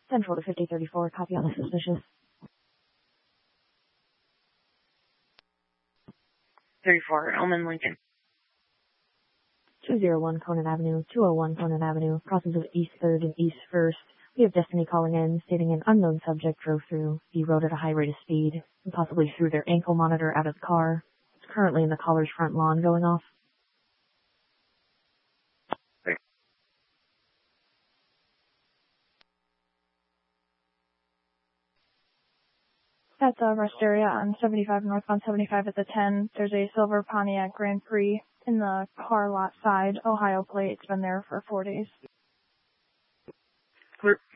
Central to 5034, copy on the suspicious. 34, Elman Lincoln. 201 Conant Avenue, 201 Conant Avenue, crossings of East 3rd and East 1st. We have Destiny calling in, stating an unknown subject drove through the road at a high rate of speed, and possibly threw their ankle monitor out of the car. It's currently in the caller's front lawn going off. At the rest area on 75 northbound 75 at the 10, there's a silver Pontiac Grand Prix in the car lot side, Ohio plate. It's been there for 4 days. Clear.